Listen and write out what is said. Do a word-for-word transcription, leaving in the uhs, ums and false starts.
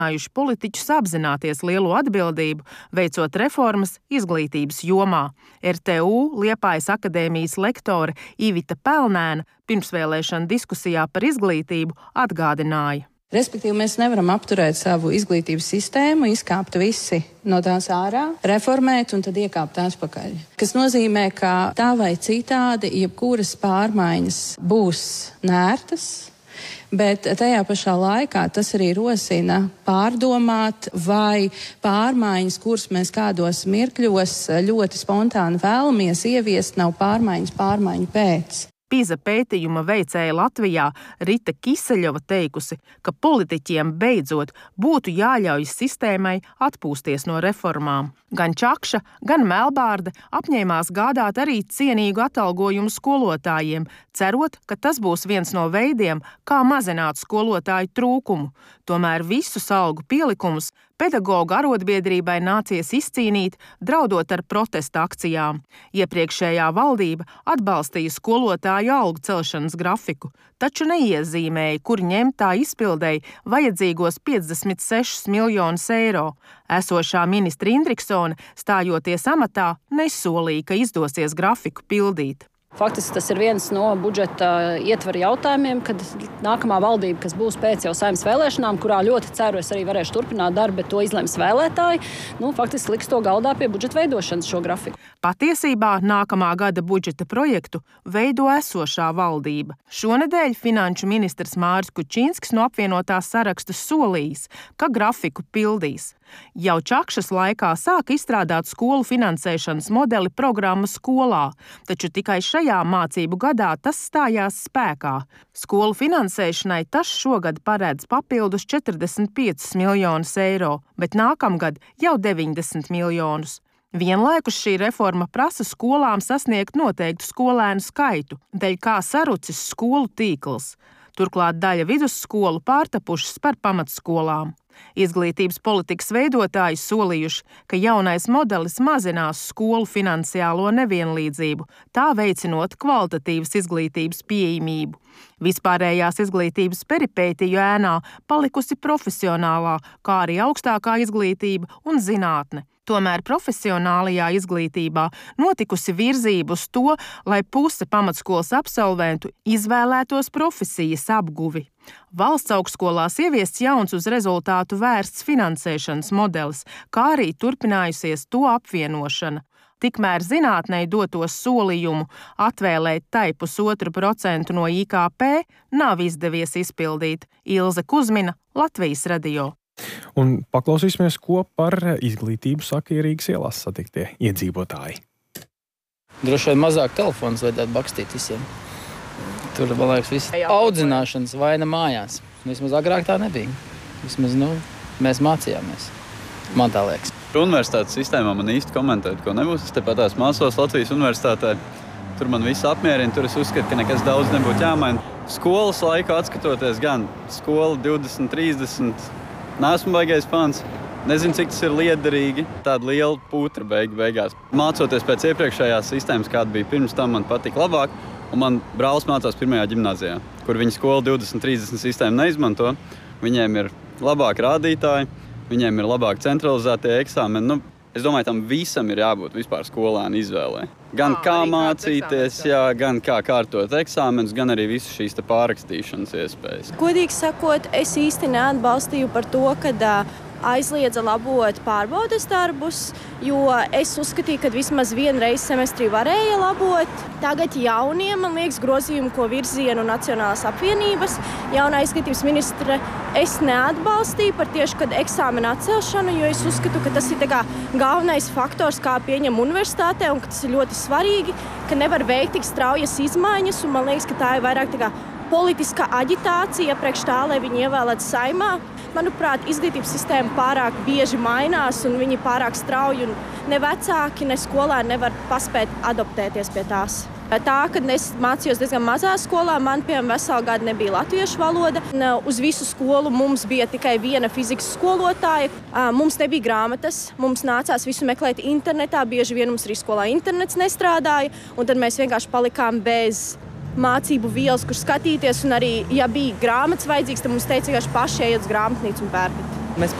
Aicinājuši politiķus apzināties lielo atbildību, veicot reformas izglītības jomā. R T U Liepājas akadēmijas lektore Ivita Pelnēna pirmsvēlēšana diskusijā par izglītību atgādināja. Respektīvi, mēs nevaram apturēt savu izglītības sistēmu, izkāpt visi no tās ārā, reformēt un tad iekāpt atpakaļ. Kas nozīmē, ka tā vai citādi jebkuras pārmaiņas būs nērtas, bet tajā pašā laikā tas arī rosina pārdomāt, vai pārmaiņas, kuras mēs kādos mirkļos ļoti spontāni vēlamies ieviest, nav pārmaiņas pārmaiņu pēc. PISA pētījuma veicēja Latvijā Rita Kiseļova teikusi, ka politiķiem beidzot būtu jāļauj sistēmai atpūsties no reformām. Gan Čakša, gan Melbārde apņēmās gādāt arī cienīgu atalgojumu skolotājiem, cerot, ka tas būs viens no veidiem, kā mazināt skolotāju trūkumu. Tomēr visus algu pielikumus pedagoģu arotbiedrībai nācies izcīnīt, draudot ar protesta akcijām. Iepriekšējā valdība atbalstīja skolotāju algu celšanas grafiku, taču neiezīmēja, kur ņemt tā izpildēji vajadzīgos piecdesmit sešus miljonus eiro. Esošā ministra Indriksone, stājoties amatā, nesolīja, ka izdosies grafiku pildīt. Faktiski tas ir viens no budžeta ietvara jautājumiem, kad nākamā valdība, kas būs pēc jau Saeimas vēlēšanām, kurā ļoti ceru, es arī varēšu turpināt darbu, bet to izlems vēlētāji, nu, faktiski liks to galdā pie budžeta veidošanas šo grafiku. Patiesībā nākamā gada budžeta projektu veido esošā valdība. Šonedēļ finanšu ministrs Māris Kučinskis no apvienotās saraksta solījis, ka grafiku pildīs. Jau Čakšas laikā sāka izstrādāt skolu finansēšanas modeli programma skolā, taču tikai šajā mācību gadā tas stājās spēkā. Skolu finansēšanai tas šogad paredz papildus četrdesmit piecus miljonus eiro, bet nākamgad jau deviņdesmit miljonus. Vienlaikus šī reforma prasa skolām sasniegt noteiktu skolēnu skaitu, dēļ kā sarucis skolu tīkls. Turklāt daļa vidusskolu pārtapušas par pamatskolām. Izglītības politikas veidotāji solījuši, ka jaunais modelis mazinās skolu finansiālo nevienlīdzību, tā veicinot kvalitatīvas izglītības pieejamību. Vispārējās izglītības peripētiju ēnā palikusi profesionālā, kā arī augstākā izglītība un zinātne. Tomēr profesionālajā izglītībā notikusi virzība uz to, lai puse pamatskolas absolventu izvēlētos profesijas apguvi. Valsts augstskolās ieviests jauns uz rezultātu vērsts finansēšanas modelis, kā arī turpinājusies to apvienošana. Tikmēr zinātnei dotos solījumu atvēlēt tai pusotru procentu no I K P nav izdevies izpildīt. Ilze Kuzmina, Latvijas radio. Un paklausīsimies, ko par izglītību saka Rīgas ielās satiktie iedzīvotāji. Droši vien mazāk telefons vajadzētu bakstīt visiem. Tur, man liekas, viss audzināšanas vaina mājās. Vismaz agrāk tā nebija. Vismaz, nu, mēs mācījāmies. Man tā liekas. Universitātes sistēmā man īsti komentēt, ko nebūs. Es tepat tās mācos Latvijas universitātē. Tur man viss apmierina, tur es uzskatu, ka nekas daudz nebūtu jāmaina. Skolas laiku atskatoties gan skola divdesmit, trīsdesmit, neesmu baigais fans. Nezinu, cik tas ir liederīgi. Tāda liela putra beigu beigās. Mācoties pēc iepriekšējās sistēmas, kāda bija pirms tam, man patika labāk. Un man brālis mācās pirmajā ģimnāzijā, kur viņa skola divdesmit, trīsdesmit sistēmu neizmanto. Viņiem ir labāki rādītāji, viņiem ir labāk centralizētie eksāmeni. Nu, es domāju, tam visam ir jābūt vispār skolēnu izvēlē. Gan kā mācīties, jā, gan kā kārtot eksāmenus, gan arī visas šīs te pārrakstīšanas iespējas. Godīgi sakot, es īsti neatbalstīju par to, ka aizliedza labot pārbaudes darbus, jo es uzskatīju, ka vismaz vienu reizi semestrī varēja labot. Tagad jauniem, man liekas, grozījumu, ko virzienu Nacionālās apvienības, jaunā izglītības ministre es neatbalstīju par tieši, kad eksāmena atcelšanu, jo es uzskatu, ka tas ir tā kā galvenais faktors, kā pieņem universitātē, un ka tas ir ļoti svarīgi, ka nevar veikt tik straujas izmaiņas, un man liekas, ka tā ir vairāk tā kā politiskā aģitācija priekš tā, lai viņi ievēlētu Saeimā. Manuprāt, izglītības sistēma pārāk bieži mainās un viņi pārāk strauji un ne vecāki, ne skolēni nevar paspēt adaptēties pie tās. Tā, kad es mācījos diezgan mazā skolā, man piemēram veselu gadu nebija latviešu valoda. Uz visu skolu mums bija tikai viena fizikas skolotāja. Mums nebija grāmatas, mums nācās visu meklēt internetā, bieži vien mums arī skolā internets nestrādāja, un tad mēs vienkārši palikām bez mācību vielas, kur skatīties, un arī, ja bija grāmatas vajadzīgs, tad mums teica, ka paši ejiet uz grāmatnīcu un pērkat.